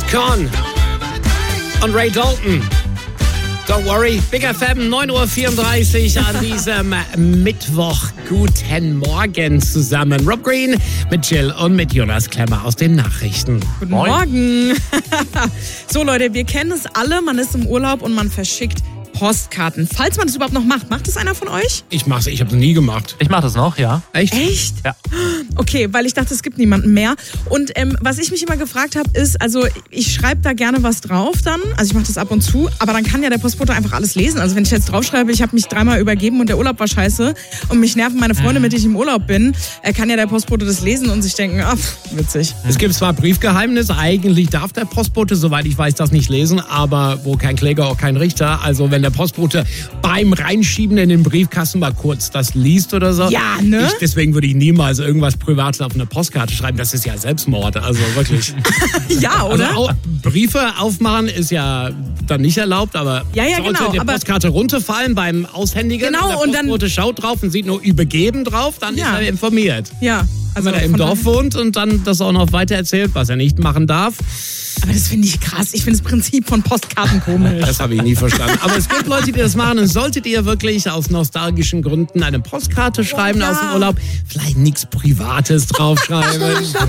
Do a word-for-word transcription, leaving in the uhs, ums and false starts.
Korn und Ray Dalton. Don't worry. Big F M, neun Uhr vierunddreißig an diesem Mittwoch. Guten Morgen zusammen. Rob Green mit Jill und mit Jonas Klemmer aus den Nachrichten. Guten Morgen. So Leute, wir kennen es alle. Man ist im Urlaub und man verschickt Postkarten. Falls man das überhaupt noch macht. Macht das einer von euch? Ich mach's, ich hab's nie gemacht. Ich mach das noch, ja. Echt? Echt? Ja. Okay, weil ich dachte, es gibt niemanden mehr. Und ähm, was ich mich immer gefragt habe, ist, also ich schreibe da gerne was drauf dann. Also ich mache das ab und zu. Aber dann kann ja der Postbote einfach alles lesen. Also wenn ich jetzt draufschreibe, ich habe mich dreimal übergeben und der Urlaub war scheiße und mich nerven meine Freunde, mit denen ich im Urlaub bin, äh, kann ja der Postbote das lesen und sich denken, ach, witzig. Es gibt zwar Briefgeheimnis, eigentlich darf der Postbote, soweit ich weiß, das nicht lesen, aber wo kein Kläger, auch kein Richter. Also wenn der Postbote beim Reinschieben in den Briefkasten mal kurz das liest oder so. Ja, ne? Ich, deswegen würde ich niemals irgendwas Privates auf eine Postkarte schreiben. Das ist ja Selbstmord, also wirklich. Ja, oder? Also auch Briefe aufmachen ist ja dann nicht erlaubt, aber Ja, ja, sollte genau, die aber- Postkarte runterfallen beim Aushändigen Genau, und der und dann- Postbote schaut drauf und sieht nur übergeben drauf, dann Ja. ist er informiert. Ja. Also Wenn er im von Dorf daher- wohnt und dann das auch noch weiter erzählt, was er nicht machen darf. Aber das finde ich krass. Ich finde das Prinzip von Postkarten komisch. Das habe ich nie verstanden. Aber es gibt Leute, die das machen. Und solltet ihr wirklich aus nostalgischen Gründen eine Postkarte schreiben Oh, ja. aus dem Urlaub, vielleicht nichts Privates draufschreiben.